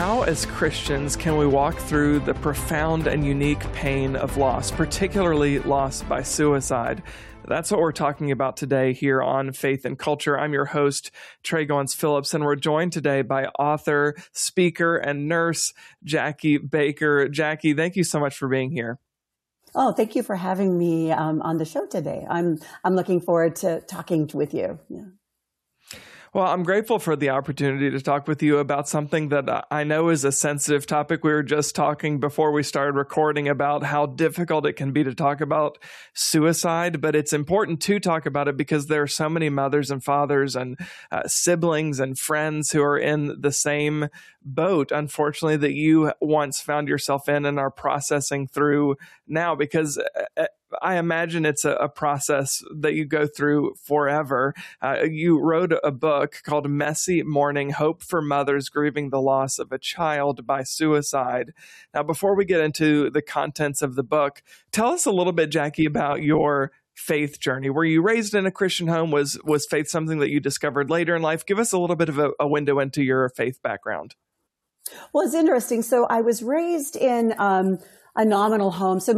How, as Christians, can we walk through the profound and unique pain of loss, particularly loss by suicide? That's what we're talking about today here on Faith and Culture. I'm your host, Trey Goins Phillips, and we're joined today by author, speaker, and nurse Jackie Baker. Jackie, thank you so much for being here. Oh, thank you for having me on the show today. I'm looking forward to talking with you. Yeah. Well, I'm grateful for the opportunity to talk with you about something that I know is a sensitive topic. We were just talking before we started recording about how difficult it can be to talk about suicide, but it's important to talk about it because there are so many mothers and fathers and siblings and friends who are in the same boat, unfortunately, that you once found yourself in and are processing through now, because I imagine it's a process that you go through forever. You wrote a book called Messy Mourning: Hope for Mothers Grieving the Loss of a Child by Suicide. Now, before we get into the contents of the book, tell us a little bit, Jackie, about your faith journey. Were you raised in a Christian home? Was faith something that you discovered later in life? Give us a little bit of a window into your faith background. Well, it's interesting. So I was raised in a nominal home. So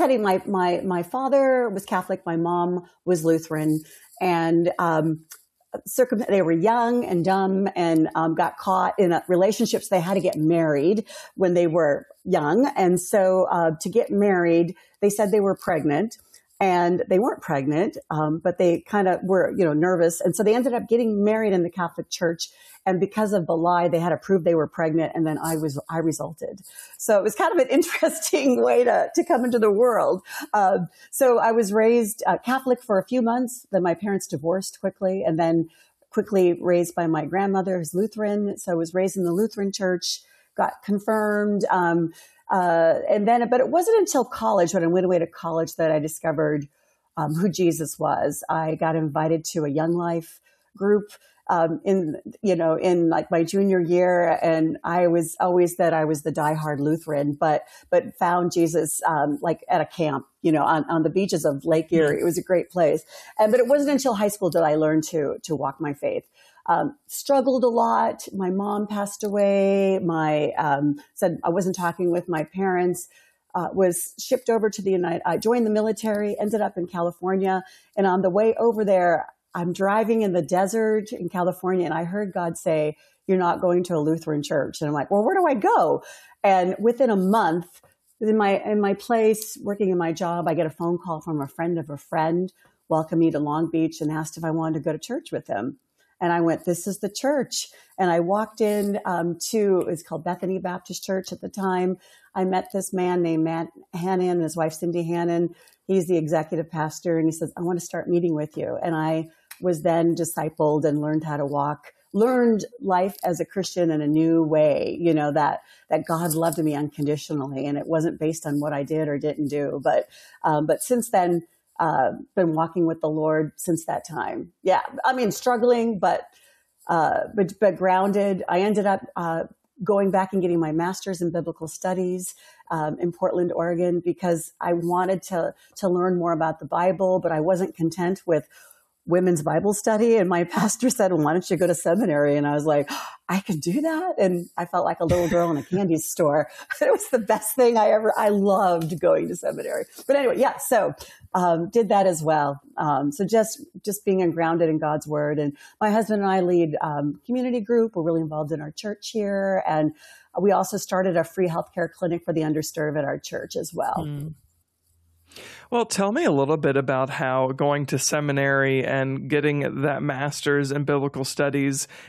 my father was Catholic, my mom was Lutheran, and they were young and dumb and got caught in relationships. They had to get married when they were young, and so to get married, they said they were pregnant. And they weren't pregnant, but they kind of were, nervous. And so they ended up getting married in the Catholic Church. And because of the lie, they had to prove they were pregnant. And then I resulted. So it was kind of an interesting way to come into the world. So I was raised Catholic for a few months. Then my parents divorced quickly, and then quickly raised by my grandmother, who's Lutheran. So I was raised in the Lutheran Church, got confirmed. But it wasn't until college, when I went away to college, that I discovered who Jesus was. I got invited to a Young Life group in like my junior year, and I was always that I was the diehard Lutheran, but found Jesus like at a camp, on the beaches of Lake Erie. It was a great place, but it wasn't until high school that I learned to walk my faith. Struggled a lot. My mom passed away. Said I wasn't talking with my parents. Was shipped over to I joined the military, ended up in California. And on the way over there, I'm driving in the desert in California, and I heard God say, "You're not going to a Lutheran church." And I'm like, well, where do I go? And within a month, in my place, working in my job, I get a phone call from a friend of a friend, welcomed me to Long Beach and asked if I wanted to go to church with him. And I went, this is the church. And I walked in it's called Bethany Baptist Church at the time. I met this man named Matt Hannon and his wife, Cindy Hannon. He's the executive pastor. And he says, I want to start meeting with you. And I was then discipled and learned how to learned life as a Christian in a new way, that God loved me unconditionally. And it wasn't based on what I did or didn't do. But since then, been walking with the Lord since that time. Yeah. I mean, struggling, but grounded. I ended up, going back and getting my master's in biblical studies, in Portland, Oregon, because I wanted to learn more about the Bible, but I wasn't content with women's Bible study. And my pastor said, well, why don't you go to seminary? And I was like, I could do that. And I felt like a little girl in a candy store. It was the best thing I loved going to seminary. But anyway, yeah. So, did that as well. So just being grounded in God's word. And my husband and I lead, community group. We're really involved in our church here. And we also started a free healthcare clinic for the underserved at our church as well. Mm. Well, tell me a little bit about how going to seminary and getting that master's in biblical studies